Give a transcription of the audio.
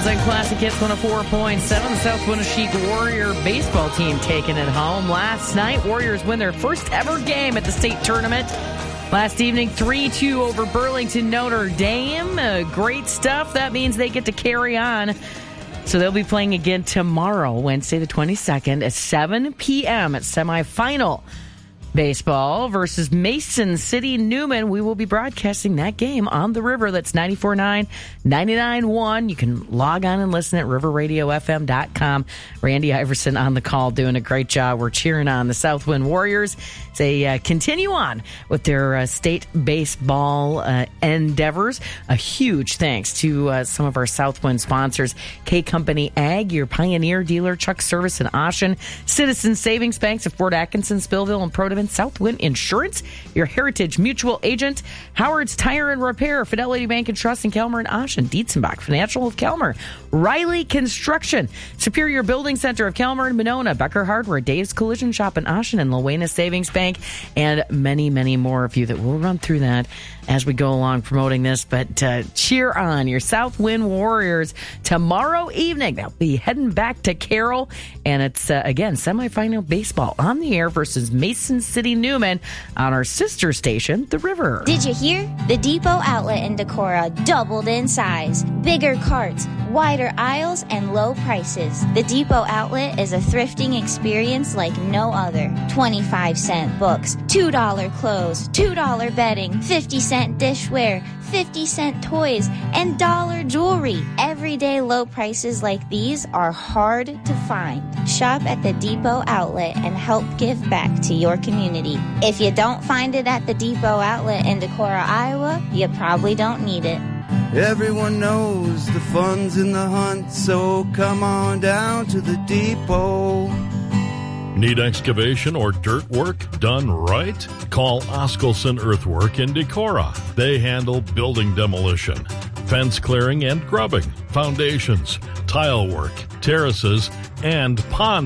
and Classic Hits 104.7. The South Winneshiek Warrior baseball team taking it home. Last night, Warriors win their first ever game at the state tournament. Last evening, 3-2 over Burlington Notre Dame. Great stuff. That means they get to carry on. So they'll be playing again tomorrow, Wednesday the 22nd at 7 p.m. at semifinal baseball versus Mason City Newman. We will be broadcasting that game on the river. That's 94.9, 99.1. You can log on and listen at riverradiofm.com. Randy Iverson on the call doing a great job. We're cheering on the Southwind Warriors. They continue on with their state baseball endeavors. A huge thanks to some of our Southwind sponsors. K Company Ag, your Pioneer dealer, Chuck Service in Ashen, Citizen Savings Banks of Fort Atkinson, Spillville, and Protivin, Southwind Insurance, your Heritage Mutual Agent, Howard's Tire and Repair, Fidelity Bank and Trust in Kelmer and Ashen, Dietzenbach Financial of Kelmer, Riley Construction, Superior Building Center of Kelmer and Monona, Becker Hardware, Dave's Collision Shop in Ashen, and Lowena Savings Bank, and many, many more of you that will run through that as we go along promoting this. But cheer on your Southwind Warriors tomorrow evening. They'll be heading back to Carroll, and it's, again, semifinal baseball on the air versus Mason City Newman on our sister station, The River. Did you hear? The Depot outlet in Decorah doubled in size. Bigger carts, wider aisles, and low prices. The Depot outlet is a thrifting experience like no other. 25-cent books, $2 clothes, $2 bedding, 50-cent dishware, 50-cent toys, and dollar jewelry. Everyday low prices like these are hard to find. Shop at the Depot outlet and help give back to your community. If you don't find it at the Depot outlet in Decorah, Iowa, you probably don't need it. Everyone knows the fun's in the hunt, so come on down to the Depot. Need excavation or dirt work done right? Call Oskelson Earthwork in Decorah. They handle building demolition, fence clearing and grubbing, foundations, tile work, terraces, and pond